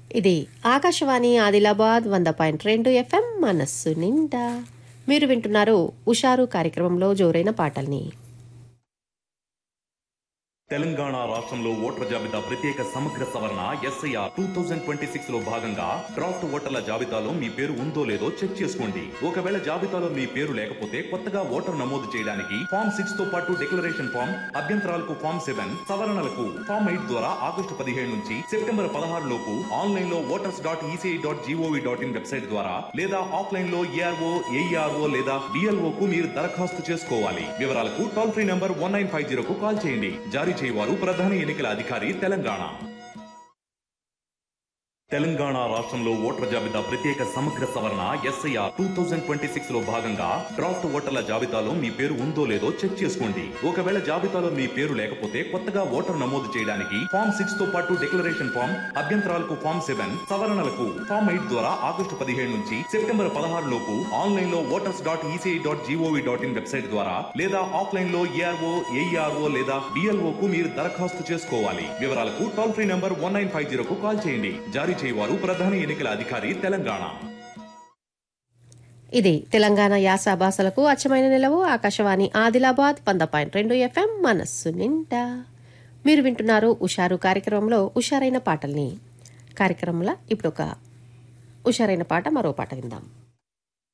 ఇది ఆకాశవాణి ఆదిలాబాద్ 100.2 FM మనస్సు నిండా. మీరు వింటున్నారు ఉషారు కార్యక్రమంలో జోరైన పాటల్ని. తెలంగాణ రాష్ట్రంలో ఓటర్ల జాబితా ప్రత్యేక సమగ్ర సవరణ SIR 2026 లో భాగంగా డ్రాఫ్ట్ ఓటర్ల జాబితాలో మీ పేరు ఉందో లేదో చెక్ చేసుకోండి. ఒకవేళ జాబితాలో మీ పేరు లేకపోతే కొత్తగా ఓటర్ నమోదు చేయడానికి ఫామ్ 6 తో పాటు డిక్లరేషన్ ఫామ్, అభ్యంతరాలకు ఫామ్ 7, సవరణలకు ఫామ్ 8 ద్వారా ఆగస్టు 17 నుంచి సెప్టెంబర్ 16 లోపు ఆన్లైన్ లో voters.eci.gov.in వెబ్సైట్ ద్వారా లేదా ఆఫ్లైన్ లో ARO, AERO లేదా DLO కు మీరు దరఖాస్తు చేసుకోవాలి. వివరాలకు టోల్ ఫ్రీ నంబర్ 1950 కు కాల్ చేయండి. జారీ చేయవారు ప్రధాన ఎన్నికల అధికారి తెలంగాణ. తెలంగాణ రాష్ట్రంలో ఓటర్ల జాబితా ప్రత్యేక సమగ్ర సవరణ SIR 2026 లో భాగంగా డ్రాఫ్ట్ ఓటర్ల జాబితాలో మీ పేరు ఉందో లేదో చెక్ చేసుకోండి. ఒకవేళ జాబితాలో మీ పేరు లేకపోతే కొత్తగా ఓటర్ నమోదు చేయడానికి ఫామ్ 6 తో పాటు డిక్లరేషన్ ఫామ్, అభ్యంతరాలకు ఫామ్ 7, సవరణలకు ఫామ్ 8 ద్వారా ఆగస్టు 17 నుంచి సెప్టెంబర్ 16 లోపు ఆన్లైన్ లో voters.eci.gov.in వెబ్సైట్ ద్వారా లేదా ఆఫ్లైన్ లో ARO, AERO లేదా DLO కు మీరు దరఖాస్తు చేసుకోవాలి. వివరాలకు టోల్ ఫ్రీ నంబర్ 1950 కు కాల్ చేయండి. జారీ చేయవారు ప్రధాన ఎన్నికల అధికారి తెలంగాణ. ఇది తెలంగాణ యాస భాషలకు అచ్చమైన నిలవు. ఆకాశవాణి ఆదిలాబాద్ 100.2 FM మనస్సు నిండా. మీరు వింటున్నారు ఉషారు కార్యక్రమంలో ఉషారైన పాటల్ని. కార్యక్రమంలో ఇప్పుడు ఒక ఉషారైన పాట, మరో పాట విందాం.